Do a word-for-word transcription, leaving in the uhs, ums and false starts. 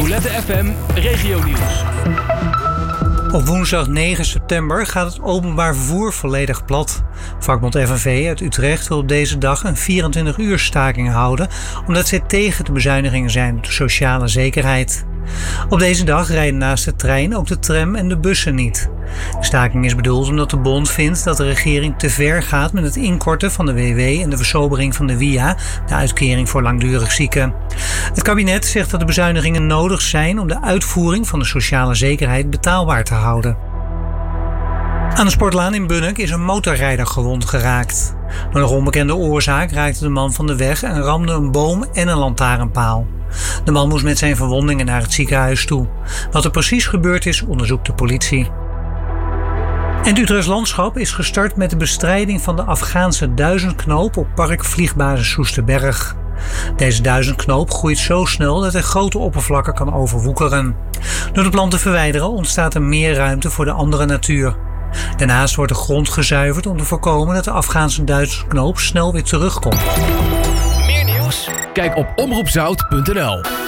Roulette F M Regionieuws. Op woensdag negen september gaat het openbaar vervoer volledig plat. Vakbond F N V uit Utrecht wil op deze dag een vierentwintig uur staking houden, omdat zij tegen de bezuinigingen zijn op de sociale zekerheid. Op deze dag rijden naast de trein ook de tram en de bussen niet. De staking is bedoeld omdat de bond vindt dat de regering te ver gaat met het inkorten van de W W en de versobering van de W I A, de uitkering voor langdurig zieken. Het kabinet zegt dat de bezuinigingen nodig zijn om de uitvoering van de sociale zekerheid betaalbaar te houden. Aan de sportlaan in Bunnik is een motorrijder gewond geraakt. Door nog onbekende oorzaak raakte de man van de weg en ramde een boom en een lantaarnpaal. De man moest met zijn verwondingen naar het ziekenhuis toe. Wat er precies gebeurd is, onderzoekt de politie. En het Utrechts Landschap is gestart met de bestrijding van de Afghaanse duizendknoop op park Vliegbasis Soesterberg. Deze duizendknoop groeit zo snel dat hij grote oppervlakken kan overwoekeren. Door de plant te verwijderen ontstaat er meer ruimte voor de andere natuur. Daarnaast wordt de grond gezuiverd om te voorkomen dat de Afghaanse duizendknoop snel weer terugkomt. Meer nieuws? Kijk op omroep zout punt n l.